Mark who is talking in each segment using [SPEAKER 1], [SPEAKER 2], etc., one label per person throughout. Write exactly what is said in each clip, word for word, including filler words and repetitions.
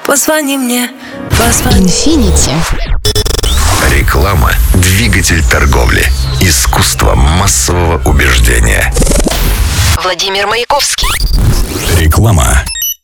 [SPEAKER 1] Позвони мне, позвони.
[SPEAKER 2] Infinity.
[SPEAKER 3] Реклама – двигатель торговли. Искусство массового убеждения.
[SPEAKER 2] Владимир Маяковский.
[SPEAKER 3] Реклама.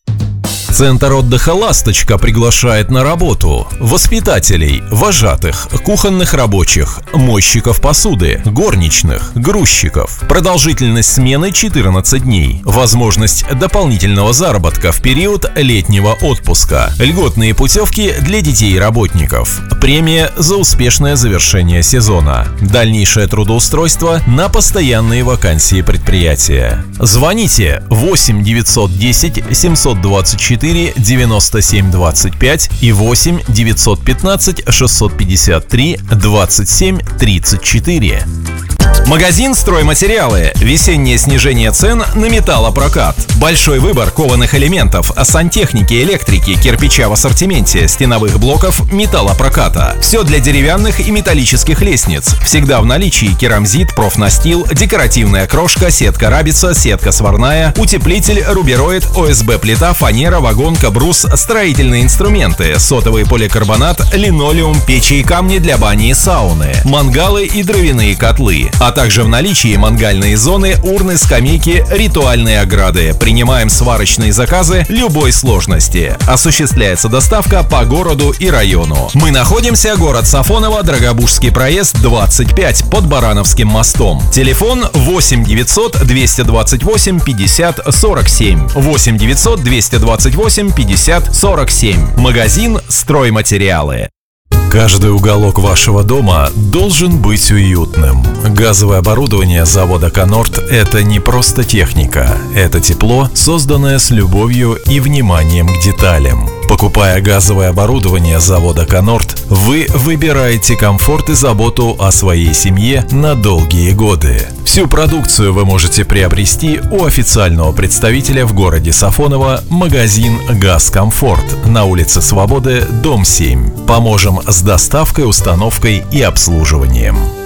[SPEAKER 4] Центр отдыха «Ласточка» приглашает на работу воспитателей, вожатых, кухонных рабочих, мойщиков посуды, горничных, грузчиков. Продолжительность смены четырнадцать дней. Возможность дополнительного заработка в период летнего отпуска. Льготные путевки для детей и работников. Премия за успешное завершение сезона. Дальнейшее трудоустройство на постоянные вакансии предприятия. Звоните восемь девятьсот десять семьсот двадцать четыре девяносто семь двадцать пять и восемь девятьсот пятнадцать шестьсот пятьдесят три двадцать семь тридцать четыре. Магазин «Стройматериалы». Весеннее снижение цен на металлопрокат. Большой выбор кованых элементов, сантехники, электрики, кирпича в ассортименте, стеновых блоков, металлопроката. Все для деревянных и металлических лестниц. Всегда в наличии керамзит, профнастил, декоративная крошка, сетка рабица, сетка сварная, утеплитель, рубероид, ОСБ-плита, фанера, вагонка, брус, строительные инструменты, сотовый поликарбонат, линолеум, печи и камни для бани и сауны, мангалы и дровяные котлы. А также в наличии мангальные зоны, урны, скамейки, ритуальные ограды. Принимаем сварочные заказы любой сложности. Осуществляется доставка по городу и району. Мы находимся город Сафоново, Драгобужский проезд, двадцать пять, под Барановским мостом. Телефон восемь девятьсот двести двадцать восемь пятьдесят сорок семь. восемь девятьсот двести двадцать восемь пятьдесят сорок семь. Магазин «Стройматериалы». Каждый уголок вашего дома должен быть уютным. Газовое оборудование завода «Конорд» — это не просто техника. Это тепло, созданное с любовью и вниманием к деталям. Покупая газовое оборудование завода «Конорд», вы выбираете комфорт и заботу о своей семье на долгие годы. Всю продукцию вы можете приобрести у официального представителя в городе Сафоново, магазин «Газкомфорт» на улице Свободы, дом семь. Поможем с доставкой, установкой и обслуживанием.